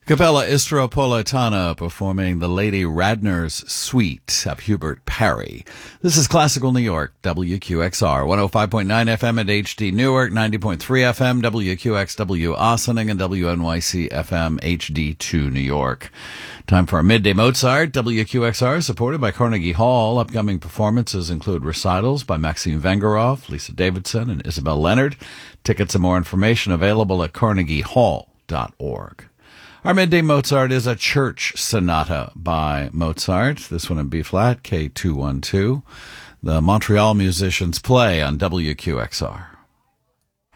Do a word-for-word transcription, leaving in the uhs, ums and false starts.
Capella Istropolitana performing the Lady Radner's Suite of Hubert Parry. This is Classical New York, W Q X R, one oh five point nine F M at H D Newark, ninety point three F M, W Q X W Ossining, and W N Y C F M H D two New York. Time for our Midday Mozart. W Q X R supported by Carnegie Hall. Upcoming performances include recitals by Maxime Vengerov, Lisa Davidson, and Isabel Leonard. Tickets and more information available at carnegie hall dot org. Our Midday Mozart is a church sonata by Mozart. This one in B-flat, K two twelve. The Montreal musicians play on W Q X R.